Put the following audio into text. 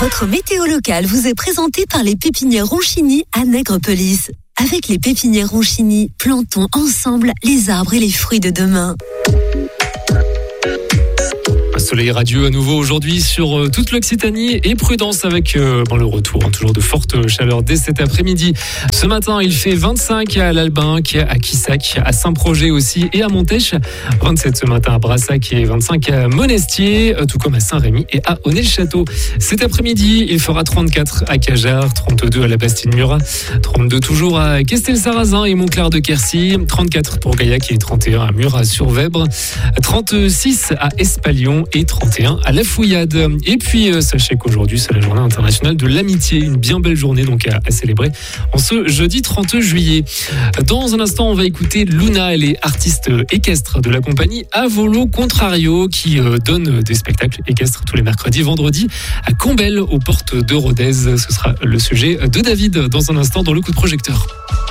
Votre météo locale vous est présentée par les pépinières Ronchini à Nègrepelisse. Avec les pépinières Ronchini, plantons ensemble les arbres et les fruits de demain. Un soleil radieux à nouveau aujourd'hui sur toute l'Occitanie et prudence avec le retour, toujours de fortes chaleurs dès cet après-midi. Ce matin, il fait 25 à l'Albinque, à Quissac, à Saint-Projet aussi et à Montèche. 27 ce matin à Brassac et 25 à Monestier, tout comme à Saint-Rémy et à Aunay-le-Château. Cet après-midi, il fera 34 à Cajarc, 32 à la Bastide-Murat, 32 toujours à Castel-Sarrazin et Montclar-de-Quercy, 34 pour Gaillac et 31 à Murat-sur-Vèbre, 36 à Espalion et 31 à La Fouillade. Et puis, sachez qu'aujourd'hui, c'est la journée internationale de l'amitié. Une bien belle journée donc à célébrer en ce jeudi 30 juillet. Dans un instant, on va écouter Luna. Elle est artiste équestre de la compagnie Avolo Contrario qui donne des spectacles équestres tous les mercredis, vendredis à Combelle, aux portes de Rodez. Ce sera le sujet de David dans un instant dans le coup de projecteur.